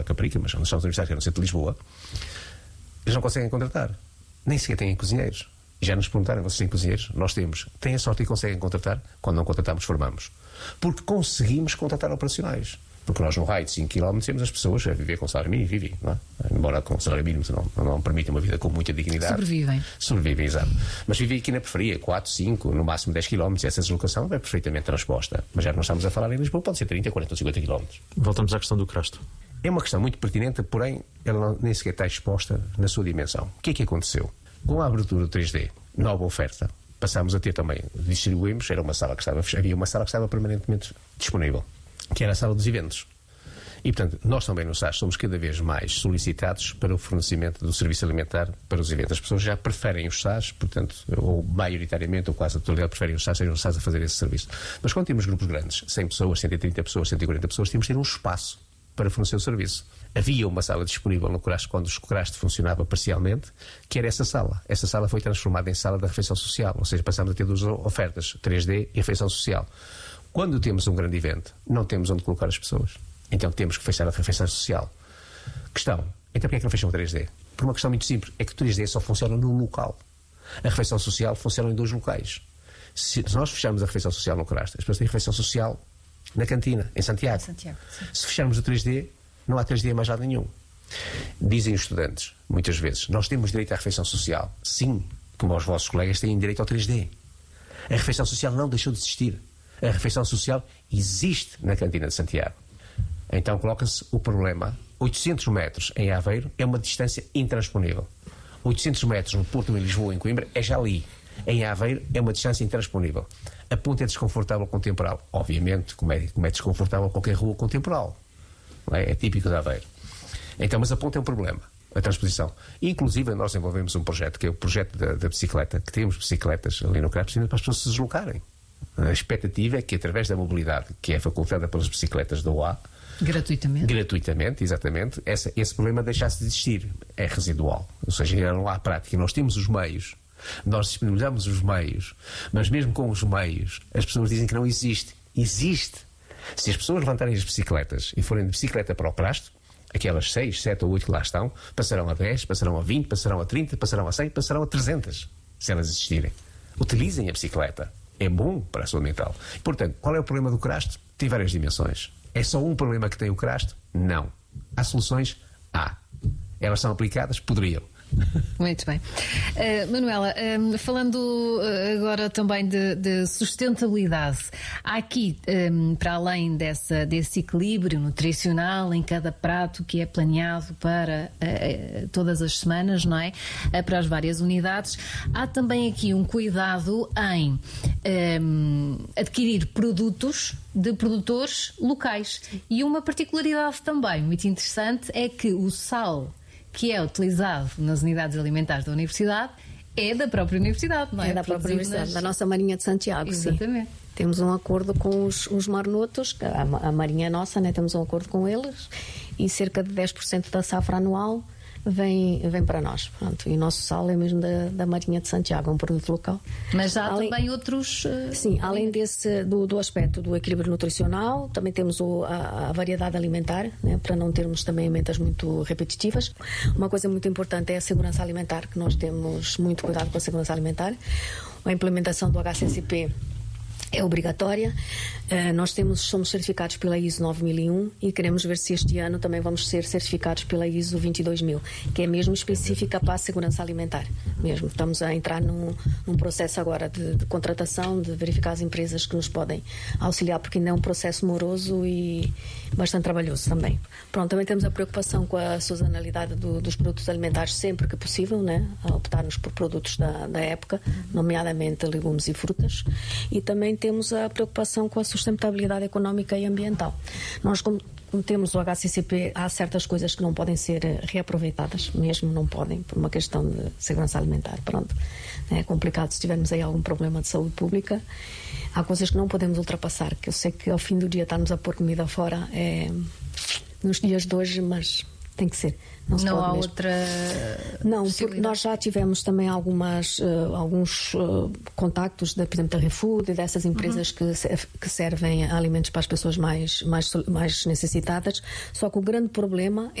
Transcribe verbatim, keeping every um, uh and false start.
Caparica, mas onde estamos universitários, que é no centro de Lisboa, eles não conseguem contratar. Nem sequer têm cozinheiros. E já nos perguntaram, vocês têm cozinheiros? Nós temos. Têm a sorte e conseguem contratar. Quando não contratamos, formamos. Porque conseguimos contratar operacionais. Porque nós, no raio de cinco quilómetros, temos as pessoas a viver com salário mínimo e vivem, não é? Embora com salário mínimo não, não permita uma vida com muita dignidade. Sobrevivem. Sobrevivem, exato. Mas vivem aqui na periferia, quatro, cinco, no máximo dez quilómetros, e essa deslocação é perfeitamente transposta. Mas já que nós estamos a falar em Lisboa, pode ser trinta, quarenta ou cinquenta quilómetros. Voltamos à questão do crasto. É uma questão muito pertinente, porém, ela não, nem sequer está exposta na sua dimensão. O que é que aconteceu? Com a abertura do três D, nova oferta, passámos a ter também, distribuímos, era uma sala que estava, havia uma sala que estava permanentemente disponível, que era a sala dos eventos. E, portanto, nós também no S A S somos cada vez mais solicitados para o fornecimento do serviço alimentar para os eventos. As pessoas já preferem os S A S, portanto, ou maioritariamente, ou quase a totalidade, preferem os S A S, sejam os S A S a fazer esse serviço. Mas quando temos grupos grandes, cem pessoas, cento e trinta pessoas, cento e quarenta pessoas, temos de ter um espaço para fornecer o serviço. Havia uma sala disponível no Coraste quando o Coraste funcionava parcialmente, que era essa sala. Essa sala foi transformada em sala da refeição social, ou seja, passámos a ter duas ofertas, três D e refeição social. Quando temos um grande evento, não temos onde colocar as pessoas. Então temos que fechar a refeição social. Questão, então porquê é que não fecham o três D? Por uma questão muito simples, é que o três D só funciona num local. A refeição social funciona em dois locais. Se nós fecharmos a refeição social no Coraste, as pessoas têm refeição social na cantina, em Santiago. Santiago, se fecharmos o três D, não há três D em mais lado nenhum. Dizem os estudantes, muitas vezes, nós temos direito à refeição social. Sim, como os vossos colegas têm direito ao três D. A refeição social não deixou de existir. A refeição social existe na cantina de Santiago. Então coloca-se o problema. oitocentos metros em Aveiro é uma distância intransponível. oitocentos metros no Porto, em Lisboa, em Coimbra, é já ali. Em Aveiro é uma distância intransponível. A ponte é desconfortável com temporal. Obviamente, como é, como é desconfortável qualquer rua com temporal. Não é? É típico de Aveiro. Então, mas a ponte é um problema. A transposição. Inclusive, nós desenvolvemos um projeto, que é o projeto da, da bicicleta, que temos bicicletas ali no Crato, para as pessoas se deslocarem. A expectativa é que, através da mobilidade, que é facultada pelas bicicletas da O A, gratuitamente, gratuitamente, exatamente, essa, esse problema deixasse de existir. É residual. Ou seja, não há prática. Nós temos os meios, nós disponibilizamos os meios, mas mesmo com os meios, as pessoas dizem que não existe. Existe. Se as pessoas levantarem as bicicletas e forem de bicicleta para o Crasto, aquelas seis, sete ou oito que lá estão, passarão a dez, passarão a vinte, passarão a trinta, passarão a cem, passarão a trezentas, se elas existirem. Utilizem a bicicleta. É bom para a saúde mental. Portanto, qual é o problema do Crasto? Tem várias dimensões. É só um problema que tem o Crasto? Não. Há soluções? Há. Elas são aplicadas? Poderiam. Muito bem. Uh, Manuela, um, falando uh, agora também de, de sustentabilidade, há aqui, um, para além dessa, desse equilíbrio nutricional em cada prato que é planeado para uh, todas as semanas, não é? Uh, para as várias unidades, há também aqui um cuidado em um, adquirir produtos de produtores locais. E uma particularidade também muito interessante é que o sal que é utilizado nas unidades alimentares da Universidade é da própria Universidade, não é? É da própria Universidade, nas... da nossa Marinha de Santiago. Exatamente. Sim. Temos um acordo com os, os marnotos, a, a Marinha é nossa, né? Temos um acordo com eles e cerca de dez por cento da safra anual vem, vem para nós. Pronto. E o nosso sal é mesmo da, da Marinha de Santiago, é um produto local. Mas há além, também outros... Uh, sim, além desse, do, do aspecto do equilíbrio nutricional, também temos o, a, a variedade alimentar, né, para não termos também emendas muito repetitivas. Uma coisa muito importante é a segurança alimentar, que nós temos muito cuidado com a segurança alimentar. A implementação do H A C C P é obrigatória. Uh, nós temos, somos certificados pela I S O nove mil e um e queremos ver se este ano também vamos ser certificados pela I S O vinte e dois mil, que é mesmo específica para a segurança alimentar. Mesmo. Estamos a entrar num, num processo agora de, de contratação, de verificar as empresas que nos podem auxiliar, porque ainda é um processo moroso e bastante trabalhoso também. Pronto, também temos a preocupação com a sazonalidade do, dos produtos alimentares sempre que possível, né? A optarmos por produtos da, da época, nomeadamente legumes e frutas, e também temos a preocupação com a sustentabilidade económica e ambiental. Nós, como, como temos o H C C P, há certas coisas que não podem ser reaproveitadas, mesmo não podem, por uma questão de segurança alimentar. Pronto. É complicado se tivermos aí algum problema de saúde pública. Há coisas que não podemos ultrapassar, que eu sei que ao fim do dia estarmos a pôr comida fora é nos dias de hoje, mas Tem que ser. Não, se não pode há mesmo. outra. Não, porque nós já tivemos também algumas, uh, alguns uh, contactos, de, por exemplo, da ReFood e dessas empresas uhum. que, se, que servem alimentos para as pessoas mais, mais, mais necessitadas. Só que o grande problema